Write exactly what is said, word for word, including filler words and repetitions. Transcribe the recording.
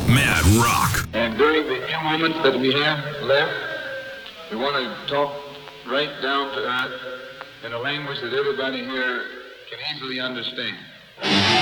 Mad Rock. And during the few moments that we have left, we want to talk right down to earth in a language that everybody here can easily understand.